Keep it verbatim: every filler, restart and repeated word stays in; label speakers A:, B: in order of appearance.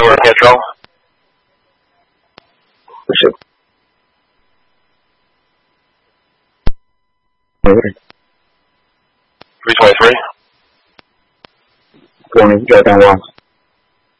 A: North Metro.
B: For sure.
A: three twenty-three.
B: Going to go down once.